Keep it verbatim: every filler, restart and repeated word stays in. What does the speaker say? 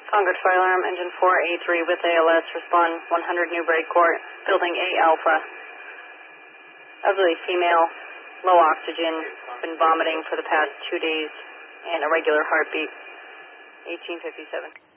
Concord Fire Alarm, Engine four A three with A L S, respond one hundred Newbury Court, Building A Alpha. Elderly female, low oxygen, been vomiting for the past two days, and irregular heartbeat. eighteen fifty-seven.